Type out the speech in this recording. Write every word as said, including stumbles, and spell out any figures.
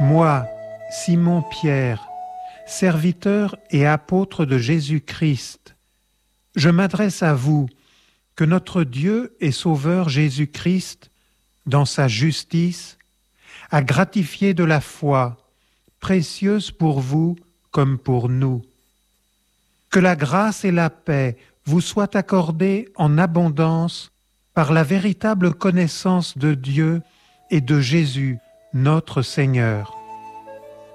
Moi, Simon-Pierre, serviteur et apôtre de Jésus-Christ, je m'adresse à vous, que notre Dieu et Sauveur Jésus-Christ, dans sa justice, a gratifié de la foi, précieuse pour vous comme pour nous. Que la grâce et la paix vous soient accordées en abondance par la véritable connaissance de Dieu et de Jésus, notre Seigneur.